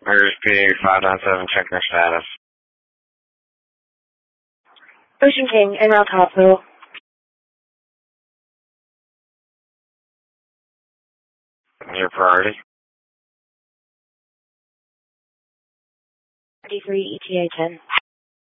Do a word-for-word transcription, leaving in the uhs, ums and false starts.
Here's P five nine seven, check your status. Ocean King, en route to hospital. Your priority? D three E T A ten.